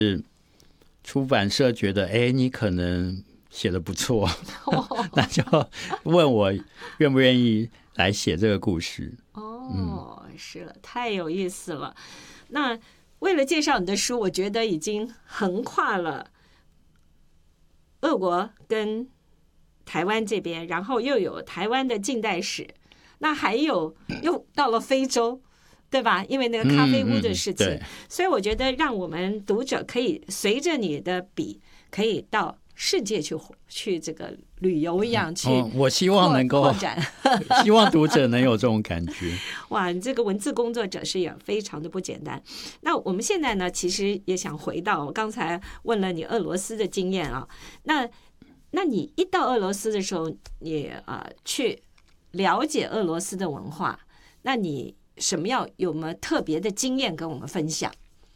出版社觉得你可能写得不错，那就问我愿不愿意来写这个故事。 是了，太有意思了。那为了介绍你的书，我觉得已经横跨了俄国跟台湾这边，然后又有台湾的近代史，那还有又到了非洲，对吧？因为那个咖啡屋的事情，所以我觉得让我们读者可以随着你的笔，可以到世界去这个旅游一样去。 我希望能够扩展， 希望读者能有这种感觉。 哇，你这个文字工作者是也非常的不简单。那我们现在呢，其实也想回到我刚才问了你俄罗斯的经验啊。那你一到俄罗斯的时候，你去了解俄罗斯的文化，那你有没有特别的经验跟我们分享？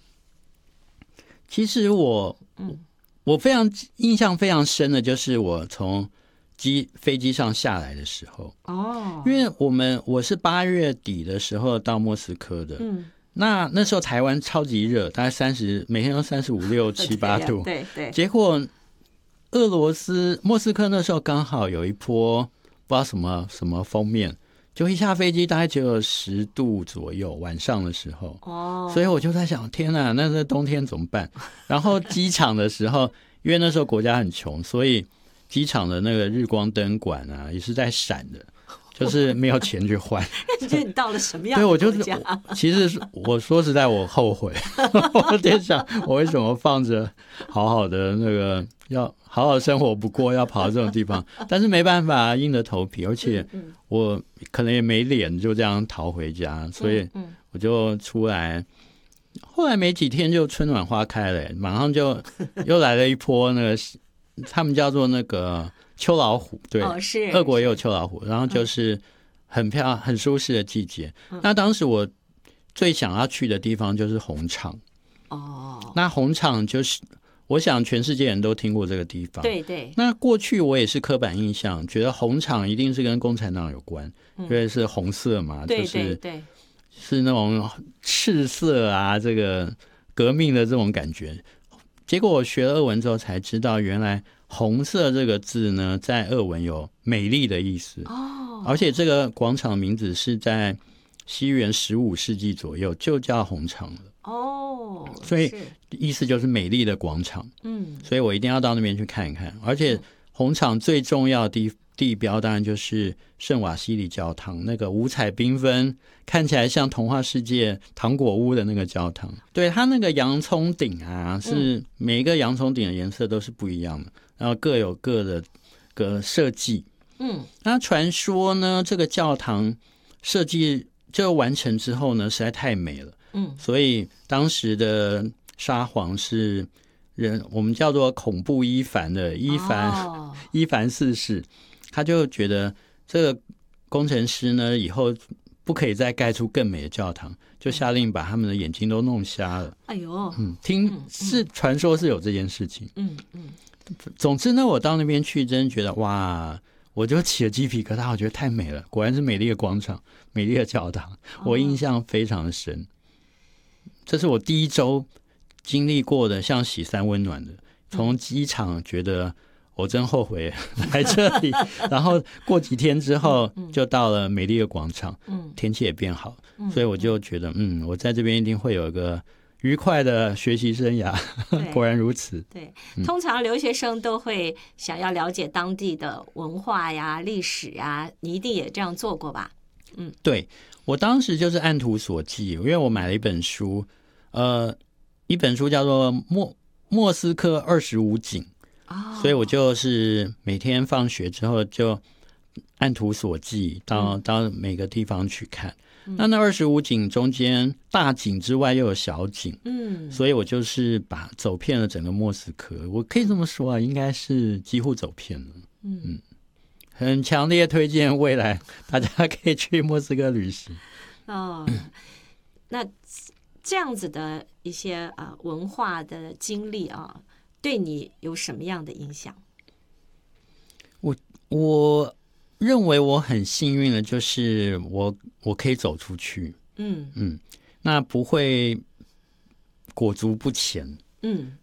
其实我非常印象非常深的就是我从飞机上下来的时候，因为我是8月底的时候到莫斯科的，那时候台湾超级热，大概每天都35、6、7、8度， 对。 结果俄罗斯莫斯科那时候刚好有一波不知道什么封面，就一下飞机大概只有10度左右，晚上的时候，所以我就在想，天哪，那这冬天怎么办？然后机场的时候，因为那时候国家很穷，所以机场的那个日光灯管啊也是在闪的，就是没有钱去换。 你觉得你到了什么样的国家？ 其实我说实在，我后悔，我在想，我为什么放着好好的那个要好好生活不过，要跑到这种地方？但是没办法，硬着头皮，而且我可能也没脸就这样逃回家，所以我就出来。后来没几天就春暖花开了，马上就又来了一波那个，他们叫做那个秋老虎，对， 是俄国也有秋老虎，然后就是很漂亮、很舒适的季节。那当时我最想要去的地方就是红场。那红场就是我想全世界人都听过这个地方。 对。 那过去我也是刻板印象，觉得红场一定是跟共产党有关，因为是红色嘛， 对， 是那种赤色啊，这个革命的这种感觉。结果我学了俄文之后才知道，原来红色这个字呢，在俄文有美丽的意思。而且这个广场名字是在西元15世纪左右就叫红场了。所以意思就是美丽的广场。所以我一定要到那边去看一看。而且红场最重要的地标当然就是圣瓦西里教堂，那个五彩缤纷看起来像童话世界糖果屋的那个教堂。对，它那个洋葱顶啊，是每一个洋葱顶的颜色都是不一样的，然后各有各的设计。那传说呢，这个教堂设计就完成之后呢，实在太美了。所以当时的沙皇是我们叫做恐怖伊凡的伊凡四世，他就觉得这个工程师呢以后不可以再盖出更美的教堂，就下令把他们的眼睛都弄瞎了。传说是有这件事情。总之呢，我到那边去真的觉得哇，我就起了鸡皮疙瘩，我觉得太美了，果然是美丽的广场，美丽的教堂，我印象非常的深。这是我第一周经历过的像洗三温暖的，从机场觉得我真后悔来这里，然后过几天之后就到了美丽的广场，天气也变好，所以我就觉得我在这边一定会有一个愉快的学习生涯。果然如此。 对，通常留学生都会想要了解当地的文化呀、历史呀，你一定也这样做过吧？ 对，我当时就是按图索骥，因为我买了一本书，一本书叫做莫斯科25景。所以我就是每天放学之后就按图索骥到每个地方去看。那25景中间大景之外又有小景，所以我就是走遍了整个莫斯科。我可以这么说啊，应该是几乎走遍了。很强烈推荐未来大家可以去莫斯科旅行。 那这样子的一些文化的经历啊，对你有什么样的影响？ 我认为我很幸运的就是我可以走出去，那不会裹足不前，